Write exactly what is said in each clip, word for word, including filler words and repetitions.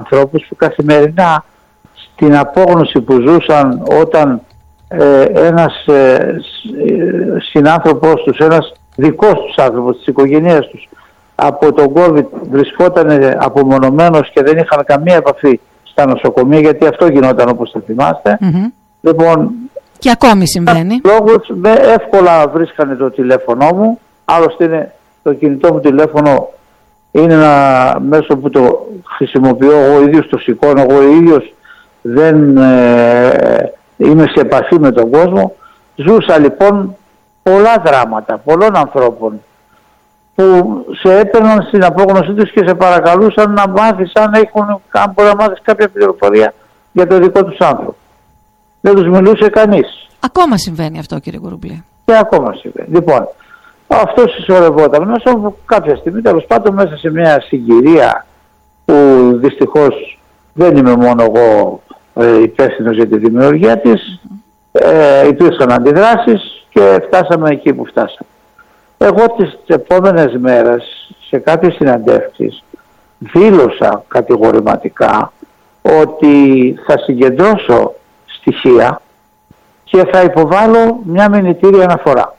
ανθρώπους που καθημερινά στην απόγνωση που ζούσαν όταν ε, ένας ε, συνάνθρωπός τους, ένας δικός τους άνθρωπος της οικογένειας τους από τον COVID βρισκόταν απομονωμένος και δεν είχαν καμία επαφή στα νοσοκομεία, γιατί αυτό γινόταν όπως θα θυμάστε. Mm-hmm. Λοιπόν, και ακόμη συμβαίνει. Λόγους, με εύκολα βρίσκανε το τηλέφωνο μου, άλλωστε είναι, το κινητό μου τηλέφωνο είναι ένα μέσο που το χρησιμοποιώ εγώ ίδιος, το σηκώνω εγώ ίδιος, δεν ε, είμαι σε επαφή με τον κόσμο. Ζούσα λοιπόν πολλά δράματα πολλών ανθρώπων που σε έπαιρναν στην απόγνωσή τους και σε παρακαλούσαν να μάθεις αν έχουν, αν μπορεί να μάθεις κάποια πληροφορία για το δικό τους άνθρωπο. Δεν τους μιλούσε κανείς. Ακόμα συμβαίνει αυτό, κύριε Κουρουμπλή. Και ακόμα συμβαίνει. Λοιπόν, αυτό συσσωρευόταν μέσα από κάποια στιγμή, τέλος πάντων μέσα σε μια συγκυρία που δυστυχώς δεν είμαι μόνο εγώ ε, υπεύθυνος για τη δημιουργία της, ε, υπήρξαν αντιδράσεις και φτάσαμε εκεί που φτάσαμε. Εγώ τις επόμενες μέρες σε κάποιες συναντεύξεις δήλωσα κατηγορηματικά ότι θα συγκεντρώσω στοιχεία και θα υποβάλω μια μηνυτήρια αναφορά.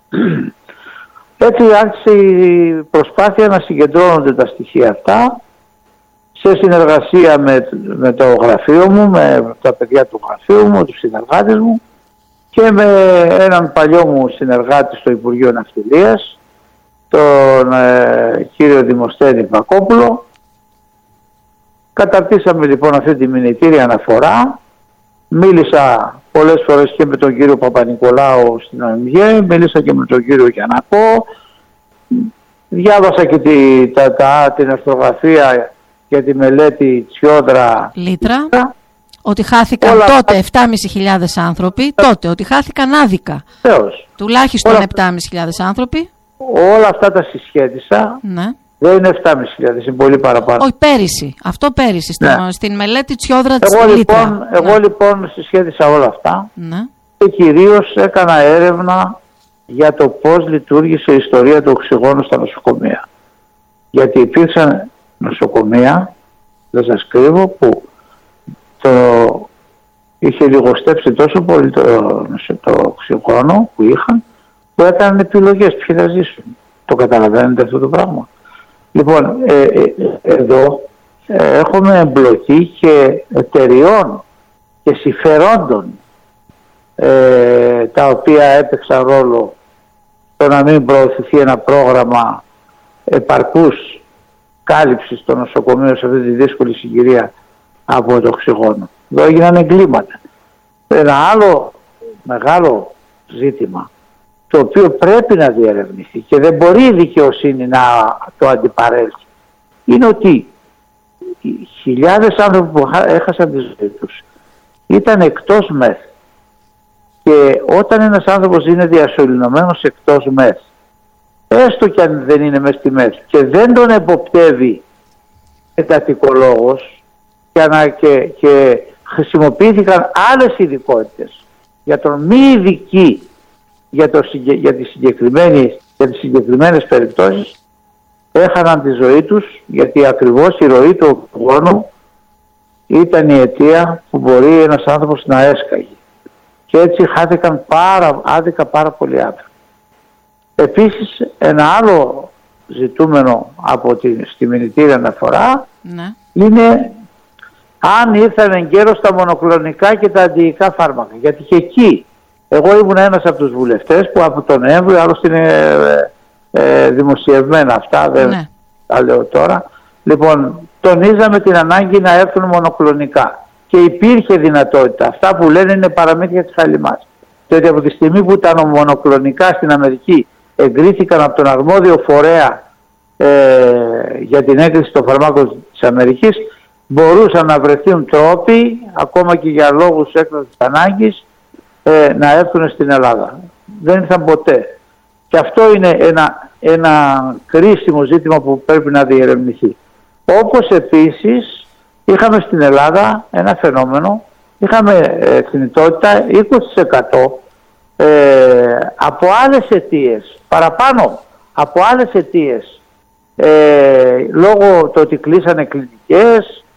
Έτσι άρχισε η προσπάθεια να συγκεντρώνονται τα στοιχεία αυτά σε συνεργασία με, με το γραφείο μου, με τα παιδιά του γραφείου μου, τους συνεργάτες μου και με έναν παλιό μου συνεργάτη στο Υπουργείο Ναυτιλίας, τον ε, κύριο Δημοσθένη Πακόπουλο. Καταρτήσαμε λοιπόν αυτή τη μηνυτήρια αναφορά. Μίλησα πολλές φορές και με τον κύριο Παπα-Νικολάου στην ΟΜΓΕ, μίλησα και με τον κύριο Γιαννακό, διάβασα και τη, τα, τα, την ορθογραφία για τη μελέτη Τσιόδρα Λίτρα, Λίτρα. Ότι χάθηκαν όλα τότε επτά χιλιάδες άνθρωποι, τότε ότι χάθηκαν άδικα. Θεός. Τουλάχιστον επτά χιλιάδες άνθρωποι. Όλα αυτά τα συσχέτισα. Ναι. Δεν είναι επτά χιλιάδες, είναι πολύ παραπάνω. Όχι, πέρυσι. Αυτό πέρυσι. Ναι. Στην, στην μελέτη Τσιόδρα της εγώ, Λίτρα. Λοιπόν, ναι. Εγώ λοιπόν συσχέτισα όλα αυτά. Ναι. Και κυρίως έκανα έρευνα για το πώς λειτουργήσε η ιστορία του οξυγόνου στα νοσοκομεία. Γιατί υπήρξαν νοσοκομεία, δεν σας κρύβω, που το είχε λιγοστέψει τόσο πολύ το, το οξυγόνο που είχαν, που έκαναν επιλογές ποιοι θα ζήσουν. Το καταλαβαίνετε αυτό το πράγμα? Λοιπόν, ε, ε, εδώ ε, έχουμε εμπλοκή και εταιριών και συμφερόντων ε, τα οποία έπαιξαν ρόλο στο να μην προωθηθεί ένα πρόγραμμα επαρκούς κάλυψης των νοσοκομείων σε αυτή τη δύσκολη συγκυρία από το οξυγόνο. Εδώ έγιναν εγκλήματα. Ένα άλλο μεγάλο ζήτημα το οποίο πρέπει να διερευνηθεί και δεν μπορεί η δικαιοσύνη να το αντιπαρέλθει, είναι ότι οι χιλιάδες άνθρωποι που έχασαν τη ζωή τους ήταν εκτός μεθ. Και όταν ένας άνθρωπος είναι διασωληνωμένος εκτός μεθ, έστω και αν δεν είναι μες στη μεθ και δεν τον εποπτεύει εντατικολόγος και, και, και χρησιμοποιήθηκαν άλλες ειδικότητες για τον μη ειδική για, το, για, τις για τις συγκεκριμένες περιπτώσεις, έχαναν τη ζωή τους, γιατί ακριβώς η ροή του οξυγόνου ήταν η αιτία που μπορεί ένας άνθρωπος να έσκαγε. Και έτσι χάθηκαν πάρα, άδικα πάρα πολλοί άνθρωποι. Επίσης ένα άλλο ζητούμενο από τη, στη μηνυτήρια αναφορά, ναι, είναι αν ήρθαν εγκαίρως τα μονοκλονικά και τα αντιϊκά φάρμακα. Γιατί και εκεί εγώ ήμουν ένας από τους βουλευτές που από τον Νοέμβριο, άλλωστε είναι ε, ε, δημοσιευμένα αυτά, δεν ναι. τα λέω τώρα. Λοιπόν, τονίζαμε την ανάγκη να έρθουν μονοκλονικά. Και υπήρχε δυνατότητα. Αυτά που λένε είναι παραμύθια της χαλιμάς. Διότι από τη στιγμή που τα μονοκλονικά στην Αμερική εγκρίθηκαν από τον αρμόδιο φορέα ε, για την έγκριση των φαρμάκων της Αμερικής, μπορούσαν να βρεθούν τρόποι, ακόμα και για λόγους έκτακτης ανάγκης, ε, να έρθουν στην Ελλάδα. Δεν ήρθαν ποτέ. Και αυτό είναι ένα, ένα κρίσιμο ζήτημα που πρέπει να διερευνηθεί. Όπως επίσης είχαμε στην Ελλάδα ένα φαινόμενο, είχαμε ε, θνητότητα είκοσι τοις εκατό ε, από άλλες αιτίες, παραπάνω από άλλες αιτίες, ε, λόγω του ότι κλείσανε κλινικές,